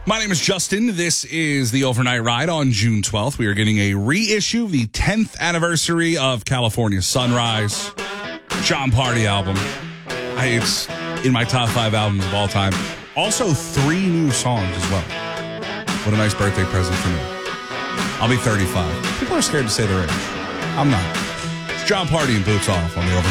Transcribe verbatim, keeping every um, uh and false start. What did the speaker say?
My name is Justin. This is the Overnight Ride on June twelfth. We are getting a reissue of the tenth anniversary of California Sunrise. Jon Pardi album. I, it's in my top five albums of all time. Also, three new songs as well. What a nice birthday present for me. I'll be thirty-five. People are scared to say their age. I'm not. It's Jon Pardi and Boots Off on the Overnight